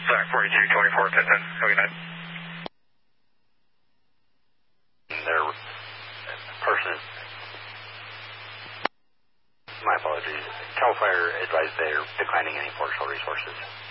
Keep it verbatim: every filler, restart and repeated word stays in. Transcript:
Zach forty-two twenty-four ten ten. Have a good night. Their person is, my apologies, CAL FIRE advised they're declining any partial resources.